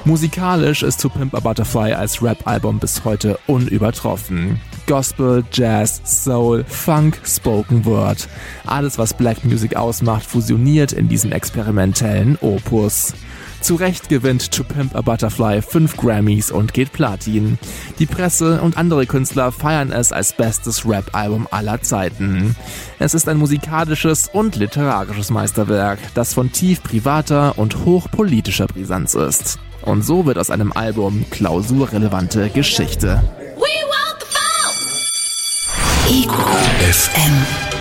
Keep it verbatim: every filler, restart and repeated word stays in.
Musikalisch ist To Pimp a Butterfly als Rap-Album bis heute unübertroffen. Gospel, Jazz, Soul, Funk, Spoken Word. Alles, was Black Music ausmacht, fusioniert in diesem experimentellen Opus. Zu Recht gewinnt To Pimp a Butterfly fünf Grammys und geht Platin. Die Presse und andere Künstler feiern es als bestes Rap-Album aller Zeiten. Es ist ein musikalisches und literarisches Meisterwerk, das von tief privater und hochpolitischer Brisanz ist. Und so wird aus einem Album klausurrelevante Geschichte. Ego F M